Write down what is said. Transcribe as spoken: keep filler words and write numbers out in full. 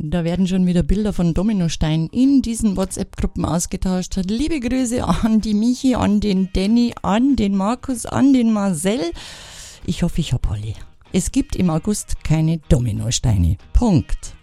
Da werden schon wieder Bilder von Dominosteinen in diesen WhatsApp-Gruppen ausgetauscht. Liebe Grüße an die Michi, an den Danny, an den Markus, an den Marcel. Ich hoffe, ich hab alle. Es gibt im August keine Dominosteine. Punkt.